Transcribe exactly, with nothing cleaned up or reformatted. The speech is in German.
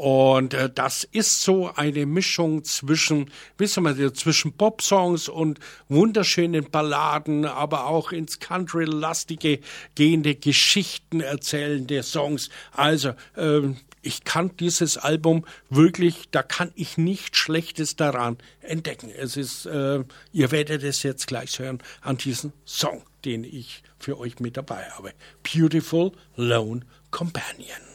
Und äh, das ist so eine Mischung zwischen, wissen wir, zwischen Popsongs und wunderschönen Balladen, aber auch ins Country-lastige gehende Geschichten erzählende Songs. Also äh, ich kann dieses Album wirklich, da kann ich nichts Schlechtes daran entdecken. Es ist, äh, ihr werdet es jetzt gleich hören an diesem Song, den ich für euch mit dabei habe. Beautiful Lone Companion.